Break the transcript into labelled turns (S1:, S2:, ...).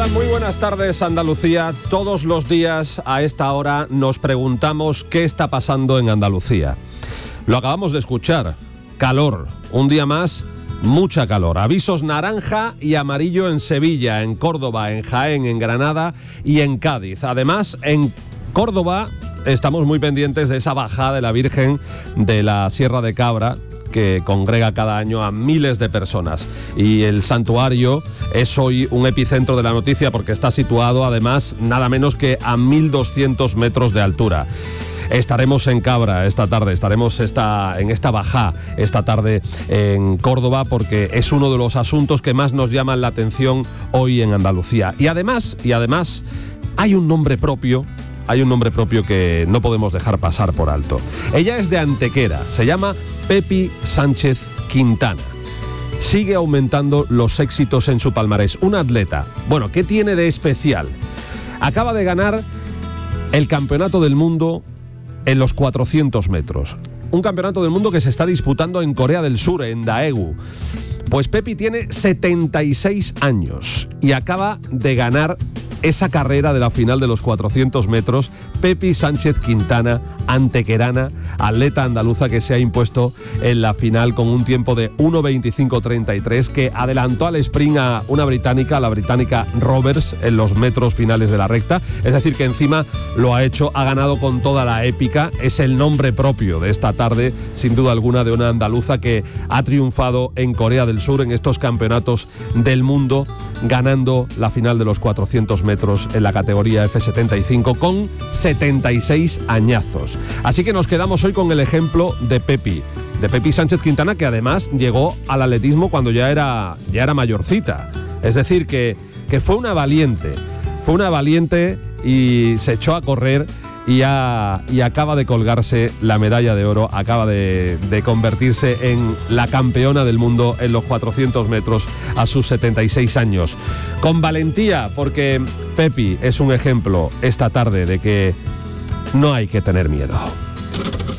S1: Hola, muy buenas tardes, Andalucía. Todos los días a esta hora nos preguntamos qué está pasando en Andalucía. Lo acabamos de escuchar. Calor. Un día más, mucha calor. Avisos naranja y amarillo en Sevilla, en Córdoba, en Jaén, en Granada y en Cádiz. Además, en Córdoba estamos muy pendientes de esa bajada de la Virgen de la Sierra de Cabra, que congrega cada año a miles de personas. Y el santuario es hoy un epicentro de la noticia porque está situado además nada menos que a 1.200 metros de altura. Estaremos en Cabra esta tarde, estaremos en esta bajada esta tarde en Córdoba porque es uno de los asuntos que más nos llaman la atención hoy en Andalucía. Y además hay un nombre propio. Hay un nombre propio que no podemos dejar pasar por alto. Ella es de Antequera, se llama Pepi Sánchez Quintana. Sigue aumentando los éxitos en su palmarés. Una atleta, bueno, ¿qué tiene de especial? Acaba de ganar el Campeonato del Mundo en los 400 metros. Un Campeonato del Mundo que se está disputando en Corea del Sur, en Daegu. Pues Pepi tiene 76 años y acaba de ganar esa carrera de la final de los 400 metros. Pepi Sánchez Quintana, antequerana, atleta andaluza que se ha impuesto en la final con un tiempo de 1:25:33, que adelantó al sprint a una británica, la británica Roberts, en los metros finales de la recta. Es decir, que encima lo ha hecho, ha ganado con toda la épica. Es el nombre propio de esta tarde, sin duda alguna, de una andaluza que ha triunfado en Corea del Sur en estos campeonatos del mundo, ganando la final de los 400 metros en la categoría F75 con 76 añazos. Así que nos quedamos hoy con el ejemplo de Pepi Sánchez Quintana, que además llegó al atletismo cuando ya era mayorcita. Es decir, que fue una valiente y se echó a correr y acaba de colgarse la medalla de oro, acaba de convertirse en la campeona del mundo en los 400 metros a sus 76 años. Con valentía, porque Pepi es un ejemplo esta tarde de que no hay que tener miedo.